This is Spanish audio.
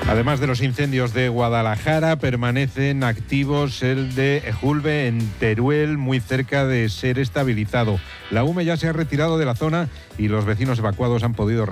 Además de los incendios de Guadalajara, permanecen activos el de Ejulbe en Teruel, muy cerca de ser estabilizado. La UME ya se ha retirado de la zona y los vecinos evacuados han podido